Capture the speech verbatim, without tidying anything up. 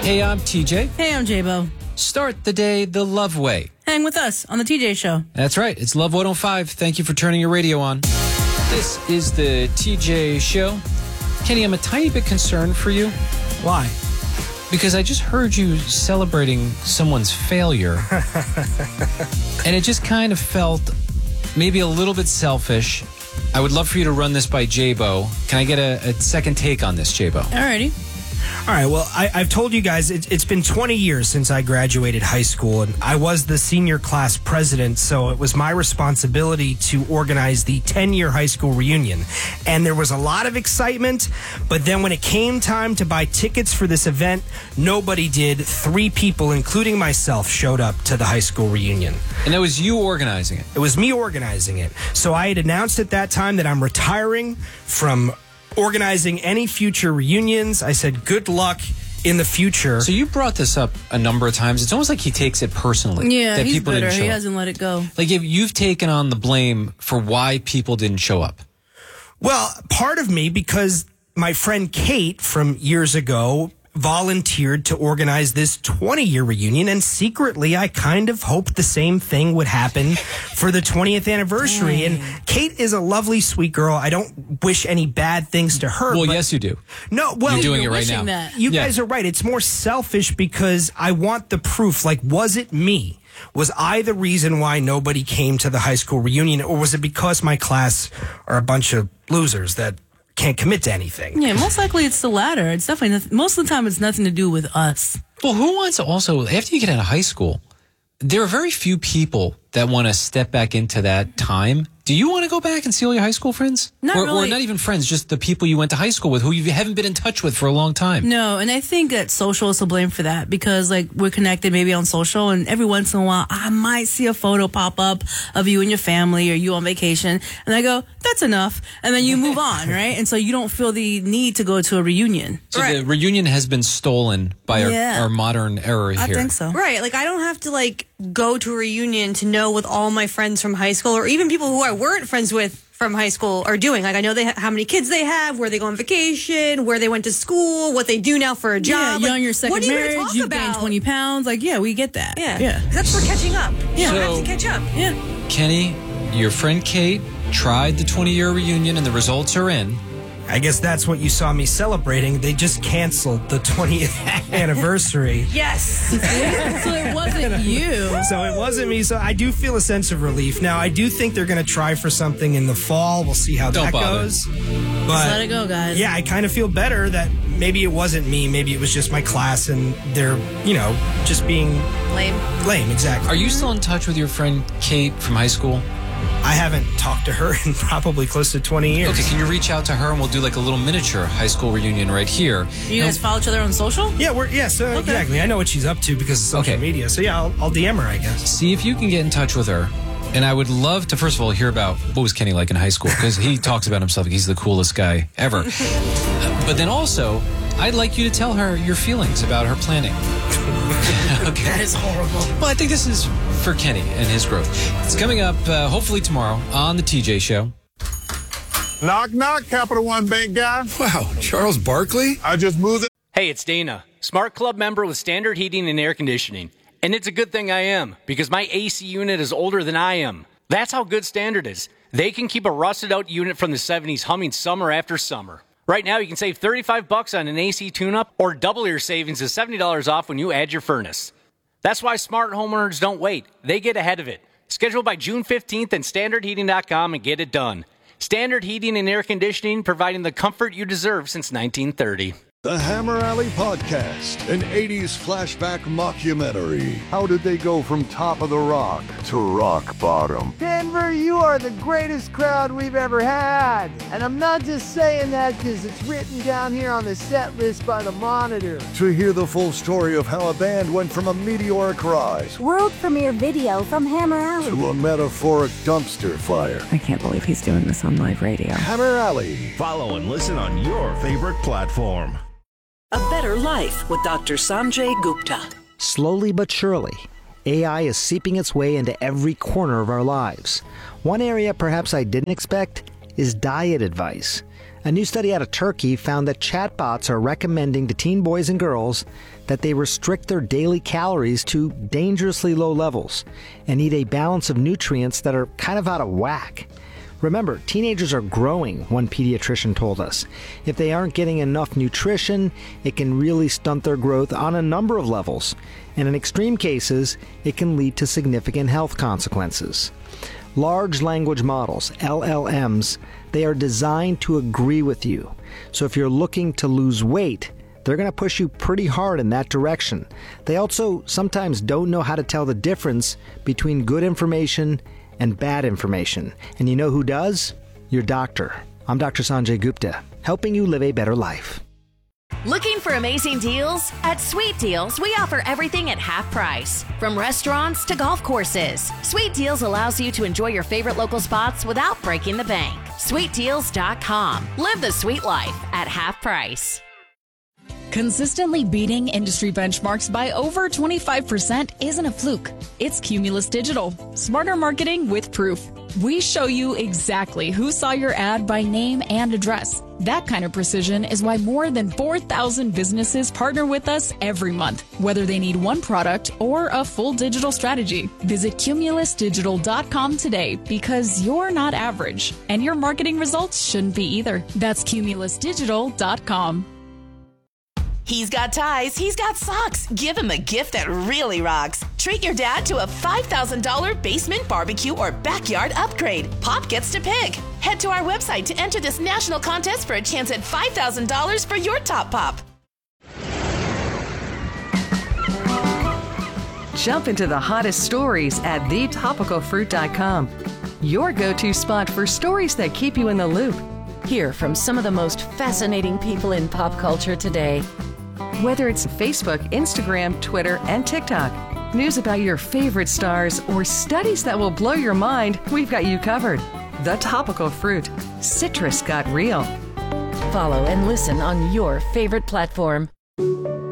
Hey, I'm T J. Hey, I'm J-Bo. Start the day the love way. Hang with us on the T J Show. That's right. It's Love one oh five. Thank you for turning your radio on. This is the T J Show. Kenny, I'm a tiny bit concerned for you. Why? Because I just heard you celebrating someone's failure. And it just kind of felt maybe a little bit selfish. I would love for you to run this by J-Bo. Can I get a, a second take on this, J-Bo? Alrighty. All right, well, I, I've told you guys it, it's been twenty years since I graduated high school, and I was the senior class president, so it was my responsibility to organize the ten-year high school reunion. And there was a lot of excitement, but then when it came time to buy tickets for this event, nobody did. Three people, including myself, showed up to the high school reunion. And it was you organizing it? It was me organizing it. So I had announced at that time that I'm retiring from organizing any future reunions. I said, good luck in the future. So you brought this up a number of times. It's almost like he takes it personally. Yeah, that he's people bitter. didn't show He up. hasn't let it go. Like if you've taken on the blame for why people didn't show up. Well, part of me, because my friend Kate from years ago volunteered to organize this twenty-year reunion, and secretly I kind of hoped the same thing would happen for the twentieth anniversary. Dang. And Kate is a lovely, sweet girl. I don't wish any bad things to her. Well, but yes, you do. No, well, You're doing You're it right wishing now. that. You Yeah. guys are right. It's more selfish because I want the proof. Like, was it me? Was I the reason why nobody came to the high school reunion? Or was it because my class are a bunch of losers that can't commit to anything? Yeah, most likely it's the latter. It's definitely, noth- most of the time it's nothing to do with us. Well, who wants to also, after you get out of high school, there are very few people that want to step back into that time. Do you want to go back and see all your high school friends? Not or, really. or not even friends, just the people you went to high school with who you haven't been in touch with for a long time. No, and I think that social is to blame for that because, like, we're connected maybe on social, and every once in a while, I might see a photo pop up of you and your family or you on vacation, and I go, that's enough, and then you move on, right? And so you don't feel the need to go to a reunion. So Right. the reunion has been stolen by Yeah. our, our modern era I here. think so. Right, like I don't have to like go to a reunion to know what all my friends from high school or even people who I weren't friends with from high school are doing. Like I know they ha- how many kids they have, where they go on vacation, where they went to school, what they do now for a Yeah, job. you're like, on your second what are you gonna marriage, talk you've about? gained twenty pounds. Like, yeah, we get that. Yeah, Yeah. That's for catching up. You don't So- have to catch up. Yeah. Kenny, your friend Kate tried the twenty-year reunion and the results are in. I guess that's what you saw me celebrating. They just canceled the twentieth anniversary. Yes. So it wasn't you. So it wasn't me. So I do feel a sense of relief. Now, I do think they're going to try for something in the fall. We'll see how Don't that bother. goes. Just But let it go, guys. yeah, I kind of feel better that maybe it wasn't me. Maybe it was just my class and they're, you know, just being Lame. lame. Exactly. Are you still in touch with your friend Kate from high school? I haven't talked to her in probably close to twenty years. Okay, can you reach out to her and we'll do like a little miniature high school reunion right here? You guys follow each other on social? Yeah, we're yeah, so exactly. I know what she's up to because of social Okay. media. So yeah, I'll, I'll D M her, I guess. See if you can get in touch with her. And I would love to, first of all, hear about what was Kenny like in high school, because he talks about himself like he's the coolest guy ever. But then also, I'd like you to tell her your feelings about her planning. Okay. That is horrible. Well, I think this is for Kenny and his growth. It's coming up uh, hopefully tomorrow on the T J Show. Knock, knock, Capital One Bank guy. Wow, Charles Barkley? I just moved it. Hey, it's Dana, Smart Club member with Standard Heating and Air Conditioning. And it's a good thing I am, because my A C unit is older than I am. That's how good Standard is. They can keep a rusted out unit from the seventies humming summer after summer. Right now, you can save thirty-five bucks on an A C tune-up or double your savings to seventy dollars off when you add your furnace. That's why smart homeowners don't wait. They get ahead of it. Schedule by June fifteenth at standard heating dot com and get it done. Standard Heating and Air Conditioning, providing the comfort you deserve since nineteen thirty. The Hammer Alley Podcast, an eighties flashback mockumentary. How did they go from top of the rock to rock bottom? Denver, you are the greatest crowd we've ever had. And I'm not just saying that because it's written down here on the set list by the Monitor. To hear the full story of how a band went from a meteoric rise World premiere video from Hammer Alley. to a metaphoric dumpster fire. I can't believe he's doing this on live radio. Hammer Alley. Follow and listen on your favorite platform. A Better Life with Doctor Sanjay Gupta. Slowly but surely, A I is seeping its way into every corner of our lives. One area perhaps I didn't expect is diet advice. A new study out of Turkey found that chatbots are recommending to teen boys and girls that they restrict their daily calories to dangerously low levels and eat a balance of nutrients that are kind of out of whack. Remember, teenagers are growing, one pediatrician told us. If they aren't getting enough nutrition, it can really stunt their growth on a number of levels, and in extreme cases, it can lead to significant health consequences. Large language models, L L Ms, they are designed to agree with you. So if you're looking to lose weight, they're going to push you pretty hard in that direction. They also sometimes don't know how to tell the difference between good information and bad information. And you know who does? Your doctor. I'm Doctor Sanjay Gupta, helping you live a better life. Looking for amazing deals? At Sweet Deals, we offer everything at half price. From restaurants to golf courses, Sweet Deals allows you to enjoy your favorite local spots without breaking the bank. sweet deals dot com. Live the sweet life at half price. Consistently beating industry benchmarks by over twenty-five percent isn't a fluke. It's Cumulus Digital. Smarter marketing with proof. We show you exactly who saw your ad by name and address. That kind of precision is why more than four thousand businesses partner with us every month, whether they need one product or a full digital strategy. Visit cumulus digital dot com today because you're not average, and your marketing results shouldn't be either. That's cumulus digital dot com. He's got ties, he's got socks. Give him a gift that really rocks. Treat your dad to a five thousand dollars basement barbecue or backyard upgrade. Pop gets to pick. Head to our website to enter this national contest for a chance at five thousand dollars for your top pop. Jump into the hottest stories at the topical fruit dot com. Your go-to spot for stories that keep you in the loop. Hear from some of the most fascinating people in pop culture today. Whether it's Facebook, Instagram, Twitter, and TikTok, news about your favorite stars, or studies that will blow your mind, we've got you covered. The Topical Fruit. Citrus got real. Follow and listen on your favorite platform.